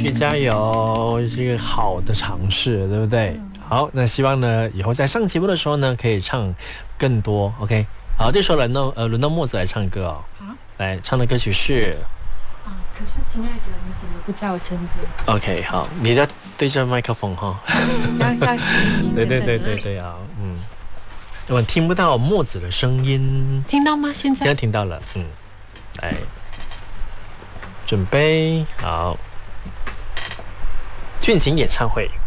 续加油，是一个好的尝试，对不对？好，那希望呢以后在上节目的时候呢，可以唱更多。OK， 好，这时候轮到墨子来唱歌哦。好，来唱的歌曲是。 可是亲爱的，你怎么不在我身边 ？OK， 好，你要对着麦克风哈。对啊，我听不到墨子的声音， 听到吗？现在听到了，来，准备好，剧情演唱会。